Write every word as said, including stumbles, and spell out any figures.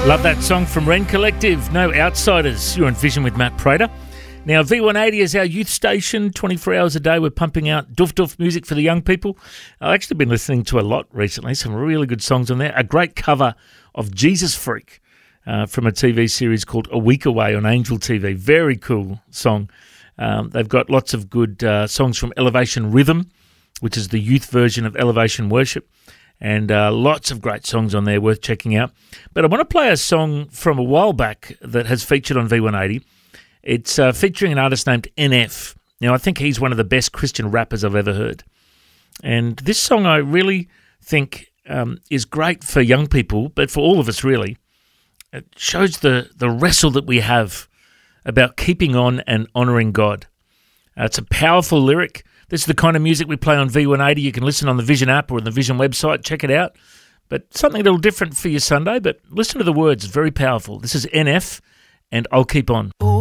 Love that song from Wren Collective, No Outsiders. You're on Vision with Matt Prater. Now, V one eighty is our youth station. twenty-four hours a day, we're pumping out doof doof music for the young people. I've actually been listening to a lot recently, some really good songs on there. A great cover of Jesus Freak uh, from a T V series called A Week Away on Angel T V. Very cool song. Um, they've got lots of good uh, songs from Elevation Rhythm, which is the youth version of Elevation Worship. And uh, lots of great songs on there worth checking out. But I want to play a song from a while back that has featured on V one eighty. It's uh, featuring an artist named N F. Now, I think he's one of the best Christian rappers I've ever heard. And this song I really think um, is great for young people, but for all of us really. It shows the, the wrestle that we have about keeping on and honouring God. Uh, it's a powerful lyric. This is the kind of music we play on V one eighty. You can listen on the Vision app or the Vision website. Check it out. But something a little different for your Sunday, but listen to the words. It's very powerful. This is N F and I'll Keep On.